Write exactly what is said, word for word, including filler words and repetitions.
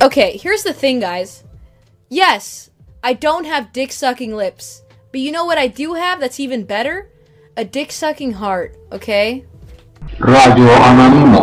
Okay, here's the thing, guys. Yes, I don't have dick-sucking lips. But you know what I do have that's even better? A dick-sucking heart, okay? Radio Anonimo.